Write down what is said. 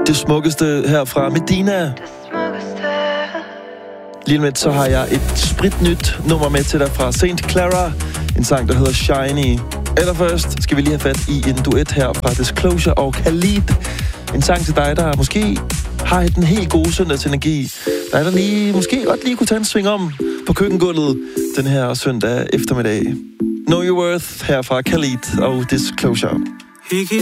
Det smukkeste her fra Medina. Lige med så har jeg et spritnyt nummer med til dig fra St. Clara. En sang, der hedder Shiny. Allerførst skal vi lige have fat i en duet her fra Disclosure og Khalid. En sang til dig, der måske har den helt gode søndagsenergi. Der lige, måske godt lige kunne tage en swing om på køkkengulvet den her søndag eftermiddag. Know Your Worth her fra Khalid og Disclosure.